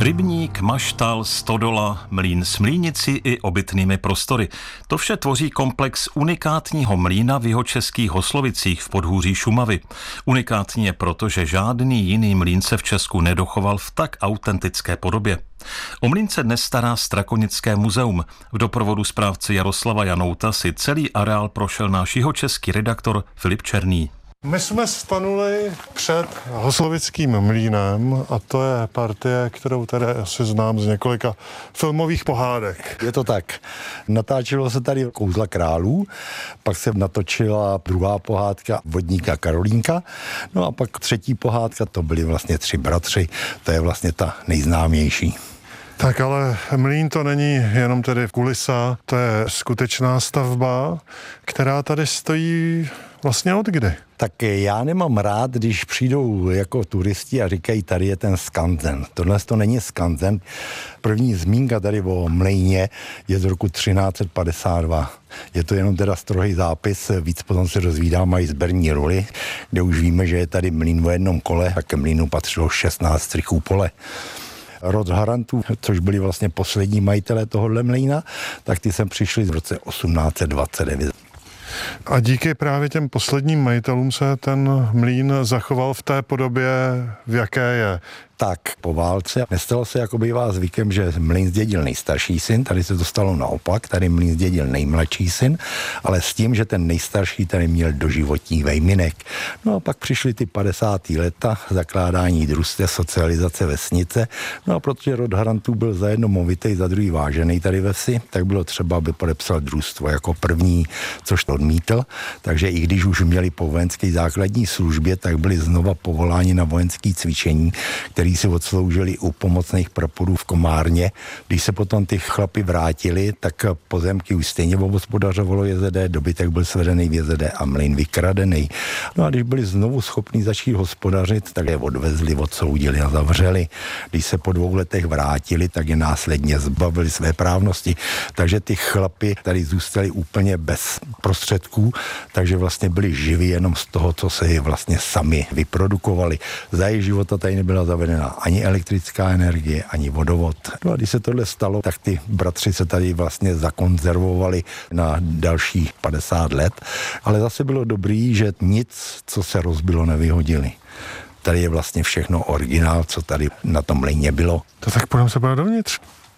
Rybník, maštal, stodola, mlýn s mlýnici i obytnými prostory. To vše tvoří komplex unikátního mlýna v jihočeských Hoslovicích v podhůří Šumavy. Unikátní je proto, že žádný jiný mlýn se v Česku nedochoval v tak autentické podobě. O mlýn se dnes stará Strakonické muzeum. V doprovodu správce Jaroslava Janouta si celý areál prošel náš jihočeský redaktor Filip Černý. My jsme stanuli před Hoslovickým mlýnem a to je partie, kterou tady asi znám z několika filmových pohádek. Je to tak. Natáčelo se tady Kouzla králů, pak se natočila druhá pohádka Vodníka Karolínka, no a pak třetí pohádka, to byli vlastně 3 bratři, to je vlastně ta nejznámější. Tak ale mlýn to není jenom tedy kulisa, to je skutečná stavba, která tady stojí vlastně od kdy? Tak já nemám rád, když přijdou jako turisti a říkají, tady je ten skanzen. Tohle to není skanzen. První zmínka tady o mlejně je z roku 1352. Je to jenom teda strohý zápis, víc potom se dozvídá, mají sběrní ruly, kde už víme, že je tady mlýn o jednom kole a ke mlýnu patřilo 16 strychů pole. Rod Harantů, což byli vlastně poslední majitelé tohohle mlýna, tak ty sem přišli v roce 1829. A díky právě těm posledním majitelům se ten mlýn zachoval v té podobě, v jaké je. Tak po válce nestalo se, jako bývá zvykem, že mlýn zdědil nejstarší syn, tady se to stalo naopak, tady mlýn zdědil nejmladší syn, ale s tím, že ten nejstarší tady měl doživotní vejminek. No a pak přišly ty 50. leta, zakládání družstev, socializace vesnice, no a protože rod Harantů byl za jedno movitej, za druhý vážený tady ve vsi, tak bylo třeba, aby podepsal družstvo jako první, což to odmítl, takže i když už měli po vojenské základní službě, tak byli znova povoláni na vojenské cvičení, který si odsloužili u pomocných praporů v Komárně. Když se potom ty chlapi vrátili, tak pozemky už stejně obhospodařovalo JZD, dobytek byl svedený v JZD a mlýn vykradený. No a když byli znovu schopni začít hospodařit, tak je odvezli, odsoudili a zavřeli. Když se po 2 letech vrátili, tak je následně zbavili své právnosti. Takže ty chlapi tady zůstali úplně bez prostředků, takže vlastně byli živí jenom z toho, co se vlastně sami vyprodukovali. Za jejich života tady nebyla zavedena ani elektrická energie, ani vodovod. No a když se tohle stalo, tak ty bratři se tady vlastně zakonzervovali na další 50 let, ale zase bylo dobrý, že nic, co se rozbilo, nevyhodili. Tady je vlastně všechno originál, co tady na tom mlýně bylo. To tak půjdeme se podívat dovnitř.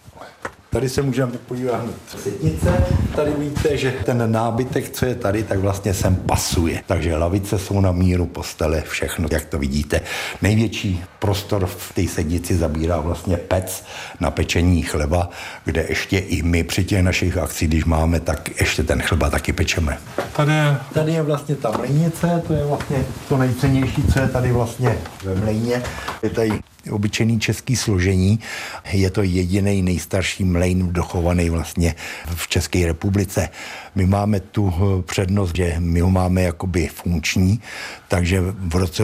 Tady se můžeme podívat hned setnice. Tady víte, že ten nábytek, co je tady, tak vlastně sem pasuje. Takže lavice jsou na míru, postele, všechno, jak to vidíte. Největší prostor v té sednici zabírá vlastně pec na pečení chleba, kde ještě i my při těch našich akcích, když máme, tak ještě ten chleba taky pečeme. Tady je vlastně ta mlýnice, to je vlastně to nejcennější, co je tady vlastně ve mlýně. Je tady obyčejný český složení. Je to jediný nejstarší mlýn dochovaný vlastně v České republice. My máme tu přednost, že my ho máme jakoby funkční, takže v roce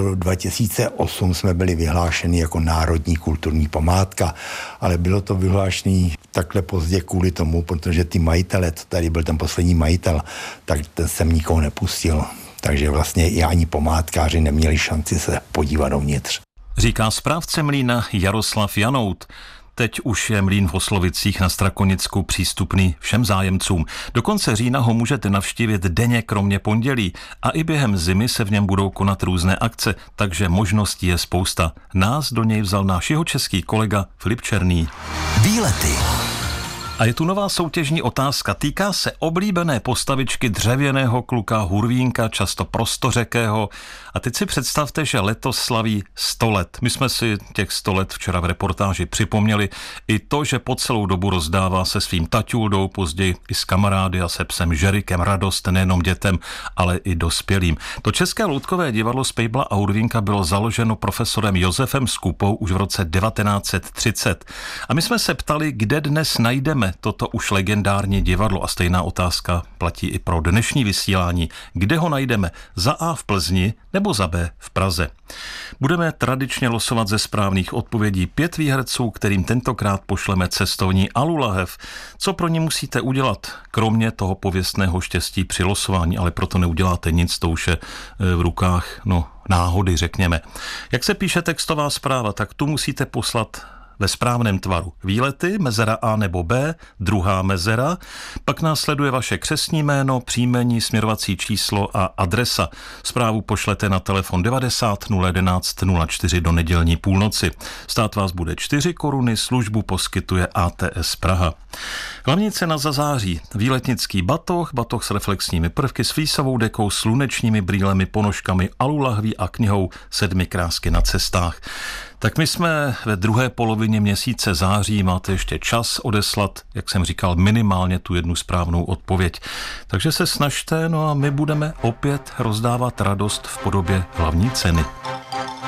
2008 jsme byli vyhlášeni jako národní kulturní památka, ale bylo to vyhlášené takhle pozdě kvůli tomu, protože ty majitele, co tady byl ten poslední majitel, tak ten sem nikoho nepustil. Takže vlastně i ani památkáři neměli šanci se podívat dovnitř. Říká správce mlýna Jaroslav Janout. Teď už je mlýn v Hoslovicích na Strakonicku přístupný všem zájemcům. Do konce října ho můžete navštívit denně kromě pondělí a i během zimy se v něm budou konat různé akce, takže možností je spousta. Nás do něj vzal náš jihočeský kolega Filip Černý. Výlety. A je tu nová soutěžní otázka. Týká se oblíbené postavičky dřevěného kluka Hurvínka, často prostořekého. A teď si představte, že letos slaví 100 let. My jsme si těch 100 let včera v reportáži připomněli. I to, že po celou dobu rozdává se svým taťuldou, později i s kamarády a se psem Žerikem radost nejenom dětem, ale i dospělým. To České loutkové divadlo z Pejbla a Hurvínka bylo založeno profesorem Josefem Skupou už v roce 1930. A my jsme se ptali, kde dnes najdeme toto už legendární divadlo, a stejná otázka platí i pro dnešní vysílání. Kde ho najdeme? Za A v Plzni nebo za B v Praze? Budeme tradičně losovat ze správných odpovědí 5 výherců, kterým tentokrát pošleme cestovní alulahev. Co pro ně musíte udělat, kromě toho pověstného štěstí při losování, ale proto neuděláte nic, to už je v rukách náhody, řekněme. Jak se píše textová zpráva, tak tu musíte poslat ve správném tvaru. Výlety, mezera A nebo B, druhá mezera, pak následuje vaše křestní jméno, příjmení, směrovací číslo a adresa. Zprávu pošlete na telefon 90 011 04 do nedělní půlnoci. Stát vás bude 4 koruny, službu poskytuje ATS Praha. Hlavní cena za září. Výletnický batoh s reflexními prvky, s flísovou dekou, slunečními brýlemi, ponožkami, alulahví a knihou 7 krásky na cestách. Tak my jsme ve druhé polovině měsíce září, máte ještě čas odeslat, jak jsem říkal, minimálně tu jednu správnou odpověď. Takže se snažte, no a my budeme opět rozdávat radost v podobě hlavní ceny.